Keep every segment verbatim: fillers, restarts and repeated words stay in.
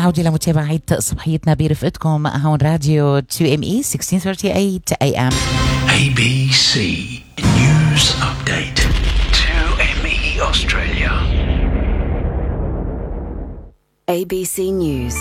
بالعودة لمتابعة صباحيتنا برفقتكم هون راديو تو ام اي sixteen thirty-eight A M. A B C News Update. two M E Australia. A B C News.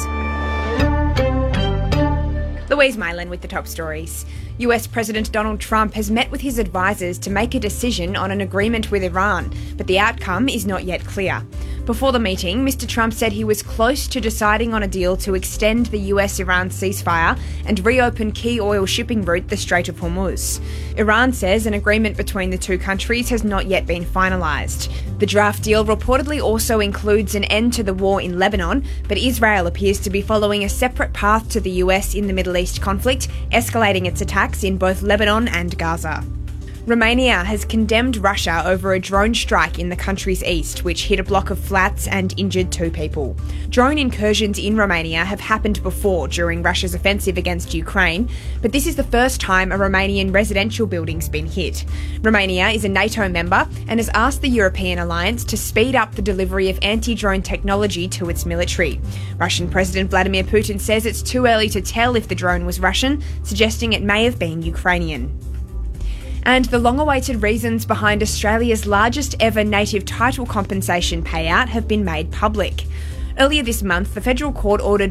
Louise Mylan with the top stories. U S President Donald Trump has met with his advisors to make a decision on an agreement with Iran, but the outcome is not yet clear. Before the meeting, Mister Trump said he was close to deciding on a deal to extend the U S-Iran ceasefire and reopen key oil shipping route, the Strait of Hormuz. Iran says an agreement between the two countries has not yet been finalised. The draft deal reportedly also includes an end to the war in Lebanon, but Israel appears to be following a separate path to the U S in the Middle East conflict, escalating its attacks in both Lebanon and Gaza. Romania has condemned Russia over a drone strike in the country's east, which hit a block of flats and injured two people. Drone incursions in Romania have happened before during Russia's offensive against Ukraine, but this is the first time a Romanian residential building's been hit. Romania is a NATO member and has asked the European alliance to speed up the delivery of anti-drone technology to its military. Russian President Vladimir Putin says it's too early to tell if the drone was Russian, suggesting it may have been Ukrainian. And the long-awaited reasons behind Australia's largest ever native title compensation payout have been made public. Earlier this month, the Federal Court ordered